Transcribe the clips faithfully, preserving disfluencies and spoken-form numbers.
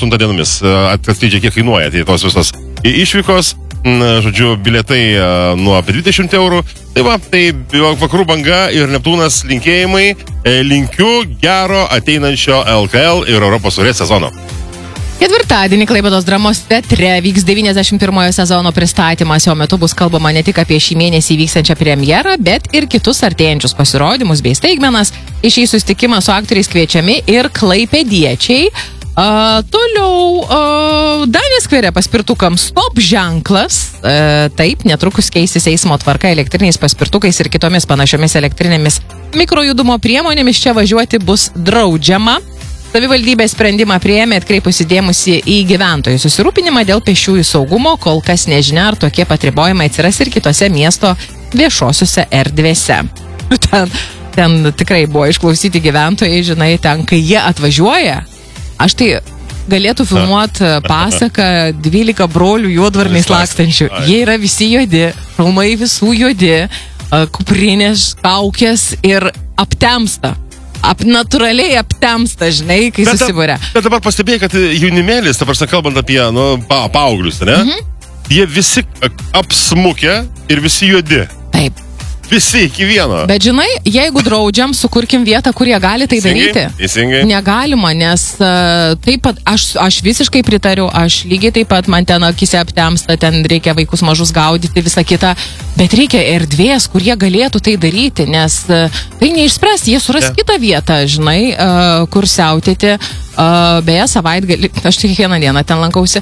aštuntą dienomis. Atskleidžia, kiek kainuoja tai tos visos išvykos. Žodžiu, bilietai nuo apie dvidešimt eurų. Tai va, tai Vakarų banga ir Neptūnas linkėjimai. Linkiu gero ateinančio L K L ir Europos taurės sezono. Ketvirtadienį Klaipėdos dramos teatre vyks devyniasdešimt pirmojo sezono pristatymas. Jo metu bus kalbama ne tik apie šį mėnesį vykstančią premjerą, bet ir kitus artėjančius pasirodymus bei staigmenas. Į šį susitikimą su aktoriais kviečiami ir klaipėdiečiai. Uh, toliau uh, Danės skvere paspirtukams stop ženklas. Uh, taip, netrukus keisis eismo tvarka elektriniais paspirtukais ir kitomis panašiomis elektrinėmis mikrojudumo priemonėmis. Čia važiuoti bus draudžiama. Savivaldybė sprendimą priėmė atkreipusi dėmesį į gyventojų susirūpinimą dėl pėsčiųjų saugumo. Kol kas nežinia, ar tokie patribojimai atsiras ir kitose miesto viešosiuose erdvėse. Ten, ten tikrai buvo išklausyti gyventojai, žinai, ten, kai jie atvažiuoja. Aš tai galėtų filmuoti pasaką dvylika brolių juodvarniais lakstančių. Jie yra visi juodi, šalmai visų juodi, kuprinės, kaukės ir aptemsta. Ap, natūraliai aptemsta, žinai, kai bet, susibūrė. Bet dabar pastebėjai, kad jaunimėlis, ta prasme, kalbant apie nu, pa, paauglius, ne? Mhm. Jie visi apsmukę ir visi juodi. Taip. Visi iki vieno. Bet žinai, jeigu draudžiam, sukurkim vietą, kur jie gali tai Teisingai, daryti. Teisingai. Negalima, nes uh, taip pat, aš, aš visiškai pritariu, aš lygiai taip pat, man ten akise aptemsta, ten reikia vaikus mažus gaudyti, visą kitą, bet reikia erdvės, kur jie galėtų tai daryti, nes uh, tai neišspręs, jie suras yeah. kitą vietą, žinai, uh, kur siautėti. Uh, beje, savaitgalį, aš tik kiekvieną dieną ten lankausi,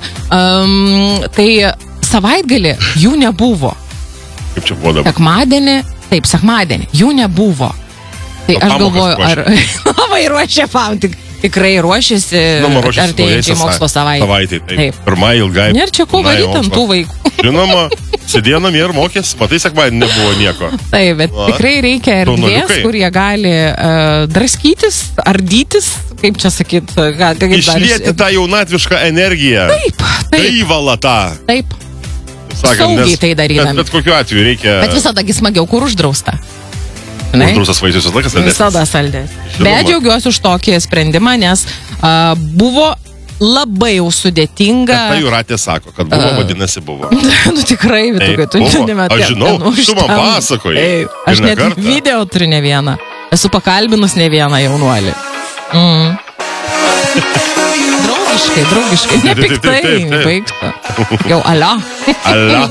um, tai savaitgalį jų nebuvo. Kaip čia buvo dabar? Sekmadienį, taip, sekmadienį, jų nebuvo. Tai aš galvoju, ar labai ruošia pam, tik, tikrai ruošiasi artėjančiai mokslo savaitė. Savaitai, taip. taip. Pirmai ilgai. Nėra čia ko varyti ant tų vaikų. Žinoma, sėdėjo namie ir mokės, matai, sekmadienį nebuvo nieko. Taip, bet Na, tikrai reikia erdvės, kur jie gali uh, draskytis, ardytis, kaip čia sakyt, gal, kaip išlieti dar... tą jaunatvišką energiją. Taip, taip. Gaivalą tą. Taip. Sakant, saugiai tai darydami. Bet, bet kokiu atveju reikia... Bet visadagi smagiau, kur uždrausta. Uždraustas vaisius visą laiką saldės. Visada saldės. Bet džiaugiuosi už tokį sprendimą, nes uh, buvo labai jau sudėtinga. Bet tai Jūratė sako, kad buvo, uh, vadinasi buvo. Nu tikrai, Vitukai, tu žinome. Aš žinau, tu man pasakojai. Aš net kartą. Video turiu ne vieną. Esu pakalbinus ne vieną jaunuolį. Mm. Draugiškai, draugiškai, nepiktai, baigta. Jau alio. Alio.